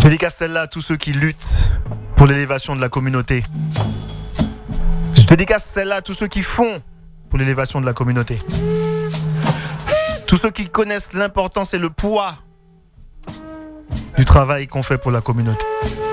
dédicace celle-là à tous ceux qui luttent pour l'élévation de la communauté. Je dédicace celle-là à tous ceux qui font pour l'élévation de la communauté. Tous ceux qui connaissent l'importance et le poids du travail qu'on fait pour la communauté.